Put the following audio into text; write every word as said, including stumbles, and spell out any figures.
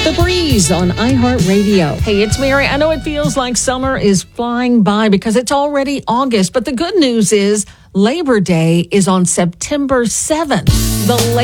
The Breeze on iHeartRadio. Hey, it's Mary. I know it feels like summer is flying by because it's already August, but the good news is Labor Day is on September seventh. The